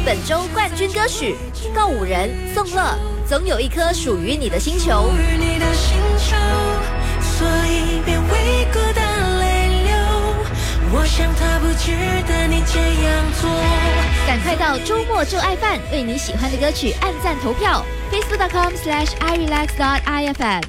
本周冠军歌曲，告五人、宋乐，总有一颗属于你的星球。 所以别为孤单泪流，我想他不值得你这样做。 赶快到周末就爱饭，为你喜欢的歌曲按赞投票 facebook.com/irelax.ifm。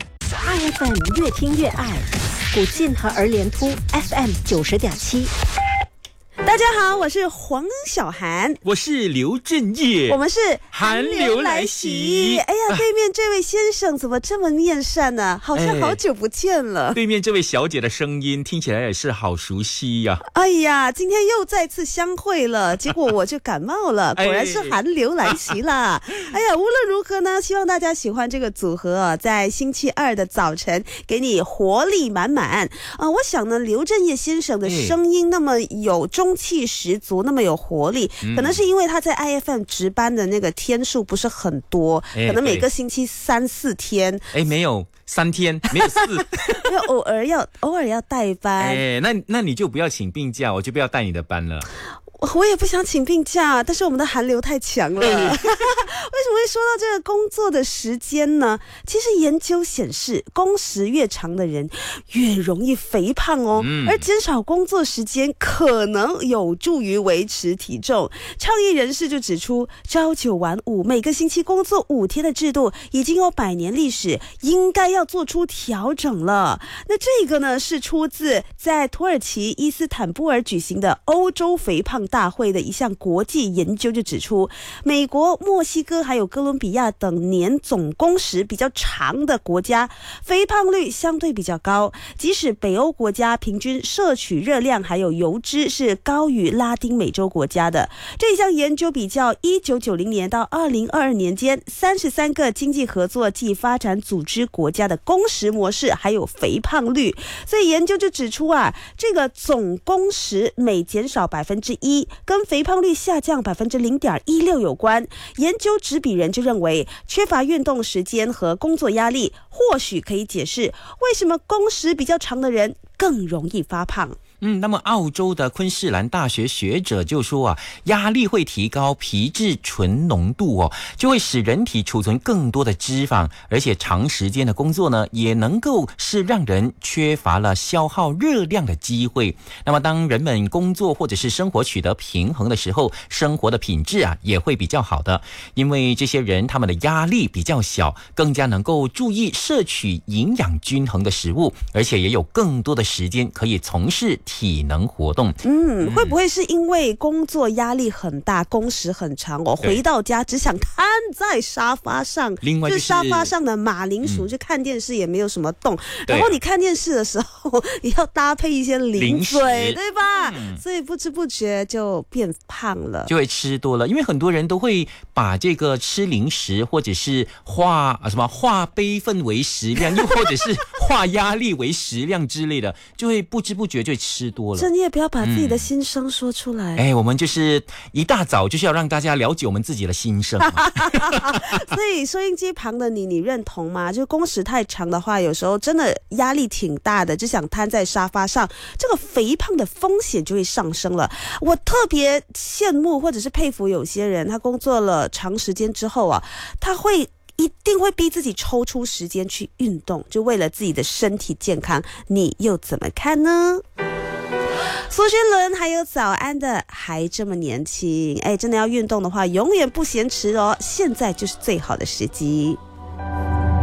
IFM 越听越爱，古晋和儿联突 FM 90.7。大家好，我是黄小涵， 我是刘振业， 我们是寒流来袭。 哎呀，对面这位先生怎么这么面善呢？好像好久不见了。 对面这位小姐的声音听起来也是好熟悉呀。 哎呀，今天又再次相会了，结果我就感冒了，果然是寒流来袭啦。哎呀，无论如何呢，希望大家喜欢这个组合啊，在星期二的早晨给你活力满满啊。我想呢，刘振业先生的声音那么有中气十足，那么有活力，可能是因为他在 IFM 值班的那个天数不是很多，可能每个星期3-4天。 没有3天，没有4， 因为偶尔要代班。 那你就不要请病假，我就不要带你的班了。 我也不想请病假，但是我们的寒流太强了。为什么会说到这个工作的时间呢？其实研究显示，工时越长的人越容易肥胖哦，而减少工作时间可能有助于维持体重。倡议人士就指出，朝9晚5，每个星期工作5天的制度已经有100年历史，应该要做出调整了。那这个呢，是出自在土耳其伊斯坦布尔举行的欧洲肥胖大会的一项国际研究就指出，美国、墨西哥还有哥伦比亚等年总工时比较长的国家，肥胖率相对比较高。即使北欧国家平均摄取热量还有油脂是高于拉丁美洲国家的。这项研究比较1990年到2022年间33个经济合作暨发展组织国家的工时模式还有肥胖率，所以研究就指出啊，这个总工时每减少1%，跟肥胖率下降0.16%有关。研究执笔人就认为，缺乏运动时间和工作压力，或许可以解释为什么工时比较长的人更容易发胖。 那么澳洲的昆士兰大学学者就说啊，压力会提高皮质醇浓度就会使人体储存更多的脂肪，而且长时间的工作呢，也能够是让人缺乏了消耗热量的机会。那么当人们工作或者是生活取得平衡的时候，生活的品质也会比较好的，因为这些人他们的压力比较小，更加能够注意摄取营养均衡的食物，而且也有更多的时间可以从事体能活动。 会不会是因为工作压力很大，工时很长，我回到家只想瘫在沙发上， 另外就是沙发上的马铃薯，就看电视也没有什么动，然后你看电视的时候也要搭配一些零嘴，对吧？所以不知不觉就变胖了， 就会吃多了。因为很多人都会把这个吃零食或者是化悲愤为食量，又或者是化压力为食量之类的，就会不知不觉就吃多了。 真的不要把自己的心声说出来。 我们就是一大早就是要让大家了解我们自己的心声。 所以收音机旁的你认同吗？就工时太长的话，有时候真的压力挺大的，就想瘫在沙发上，这个肥胖的风险就会上升了。我特别羡慕或者是佩服有些人，他工作了长时间之后他一定会逼自己抽出时间去运动，就为了自己的身体健康。你又怎么看呢？苏轩伦还有早安的还这么年轻，真的要运动的话永远不嫌迟哦，现在就是最好的时机。